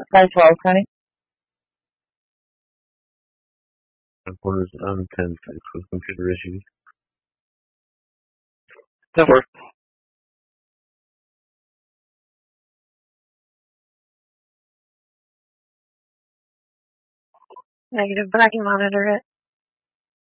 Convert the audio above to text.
512, honey. I'm 10-6 with computer issues. That works. Negative, but I can monitor it.